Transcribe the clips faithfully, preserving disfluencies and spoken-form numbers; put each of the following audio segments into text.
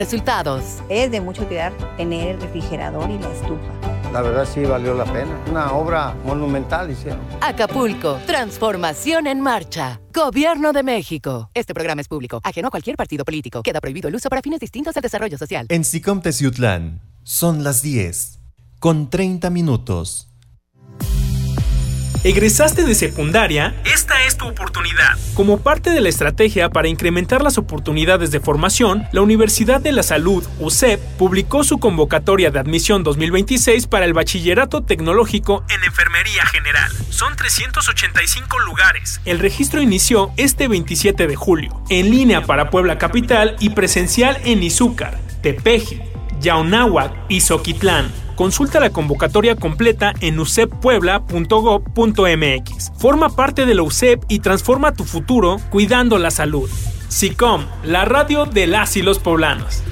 Resultados. Es de mucha utilidad tener el refrigerador y la estufa. La verdad sí valió la pena. Una obra monumental hicieron. Acapulco, transformación en marcha. Gobierno de México. Este programa es público, ajeno a cualquier partido político. Queda prohibido el uso para fines distintos al desarrollo social. En SICOM Teciutlán son las diez con treinta minutos. ¿Egresaste de secundaria? Esta es tu oportunidad. Como parte de la estrategia para incrementar las oportunidades de formación, la Universidad de la Salud, U C E P, publicó su convocatoria de admisión dos mil veintiséis para el Bachillerato Tecnológico en Enfermería General. Son trescientos ochenta y cinco lugares. El registro inició este veintisiete de julio, en línea para Puebla Capital y presencial en Izúcar, Tepeji, Yaunáhuac y Zoquitlán. Consulta la convocatoria completa en u c e p puebla punto gob punto m x. Forma parte de la U C E P y transforma tu futuro cuidando la salud. SICOM, la radio de las y los poblanos.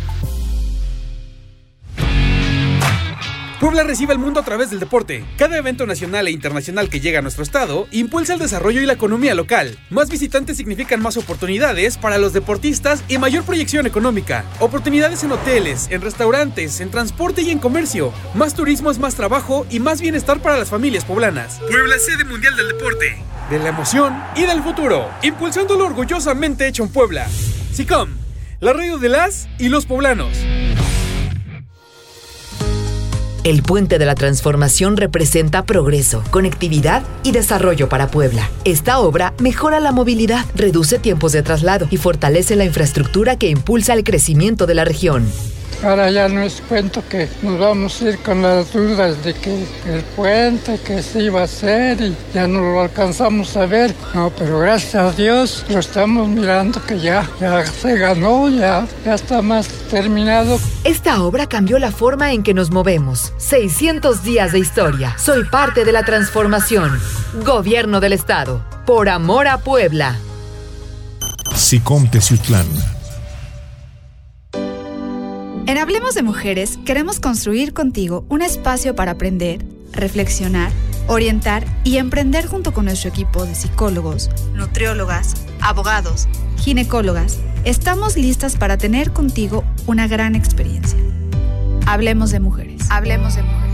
Puebla recibe al mundo a través del deporte. Cada evento nacional e internacional que llega a nuestro estado impulsa el desarrollo y la economía local. Más visitantes significan más oportunidades para los deportistas y mayor proyección económica. Oportunidades en hoteles, en restaurantes, en transporte y en comercio. Más turismo es más trabajo y más bienestar para las familias poblanas. Puebla, sede mundial del deporte, de la emoción y del futuro. Impulsándolo orgullosamente hecho en Puebla. SICOM, la radio de las y los poblanos. El Puente de la Transformación representa progreso, conectividad y desarrollo para Puebla. Esta obra mejora la movilidad, reduce tiempos de traslado y fortalece la infraestructura que impulsa el crecimiento de la región. Ahora ya no es cuento que nos vamos a ir con las dudas de que el puente, que se iba a hacer y ya no lo alcanzamos a ver. No, pero gracias a Dios lo estamos mirando que ya, ya se ganó, ya, ya está más terminado. Esta obra cambió la forma en que nos movemos. seiscientos días de historia. Soy parte de la transformación. Gobierno del Estado. Por amor a Puebla. SICOM Teciutlán. En Hablemos de Mujeres, queremos construir contigo un espacio para aprender, reflexionar, orientar y emprender junto con nuestro equipo de psicólogos, nutriólogas, abogados, ginecólogas. Estamos listas para tener contigo una gran experiencia. Hablemos de Mujeres. Hablemos de Mujeres.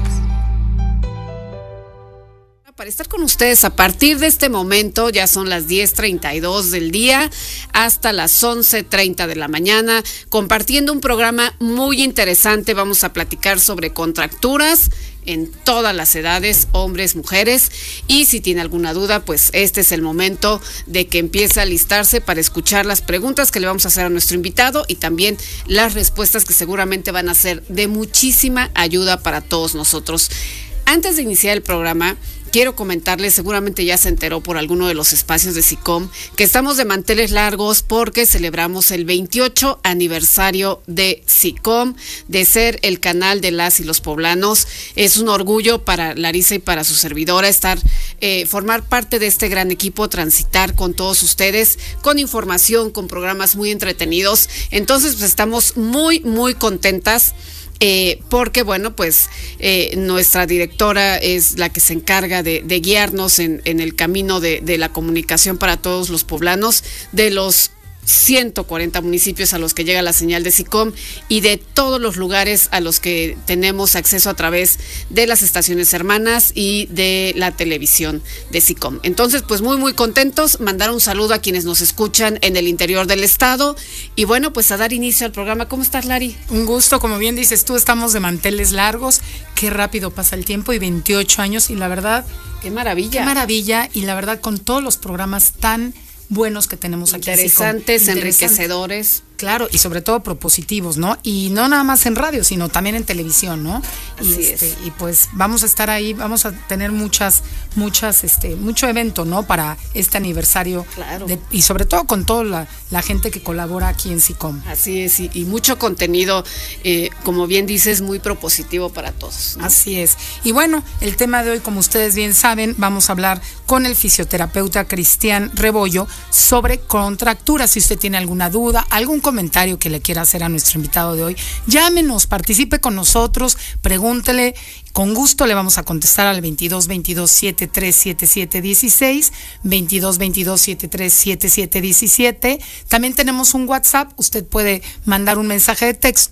Para estar con ustedes a partir de este momento, ya son las diez treinta y dos del día hasta las once treinta de la mañana, compartiendo un programa muy interesante. Vamos a platicar sobre contracturas en todas las edades, hombres, mujeres, y si tiene alguna duda, pues este es el momento de que empiece a alistarse para escuchar las preguntas que le vamos a hacer a nuestro invitado y también las respuestas que seguramente van a ser de muchísima ayuda para todos nosotros. Antes de iniciar el programa, quiero comentarles, seguramente ya se enteró por alguno de los espacios de SICOM, que estamos de manteles largos porque celebramos el veintiocho aniversario de SICOM, de ser el canal de las y los poblanos. Es un orgullo para Larisa y para su servidora estar, eh, formar parte de este gran equipo, transitar con todos ustedes, con información, con programas muy entretenidos. Entonces, pues estamos muy, muy contentas. Eh, porque bueno, pues eh, nuestra directora es la que se encarga de, de guiarnos en, en el camino de, de la comunicación para todos los poblanos, de los ciento cuarenta municipios a los que llega la señal de SICOM y de todos los lugares a los que tenemos acceso a través de las estaciones hermanas y de la televisión de SICOM. Entonces, pues muy muy contentos, mandar un saludo a quienes nos escuchan en el interior del estado y bueno, pues a dar inicio al programa. ¿Cómo estás, Lari? Un gusto, como bien dices tú, estamos de manteles largos, qué rápido pasa el tiempo y veintiocho años y la verdad, qué maravilla. Qué maravilla y la verdad con todos los programas tan buenos que tenemos aquí. Interesantes, enriquecedores. Claro, y sobre todo propositivos, ¿no? Y no nada más en radio, sino también en televisión, ¿no? Y Así este, es. y pues vamos a estar ahí, vamos a tener muchas, muchas, este, mucho evento, ¿no? Para este aniversario. Claro. De, y sobre todo con toda la, la gente que colabora aquí en SICOM. Así es, y, y mucho contenido, eh, como bien dices, muy propositivo para todos, ¿no? Así es. Y bueno, el tema de hoy, como ustedes bien saben, vamos a hablar con el fisioterapeuta Cristian Rebollo sobre contracturas. Si usted tiene alguna duda, algún comentario que le quiera hacer a nuestro invitado de hoy, llámenos, participe con nosotros, pregúntele, con gusto le vamos a contestar al veintidós veintidós setenta y tres setenta y siete dieciséis, veintidós veintidós setenta y tres setenta y siete diecisiete. También tenemos un WhatsApp, usted puede mandar un mensaje de texto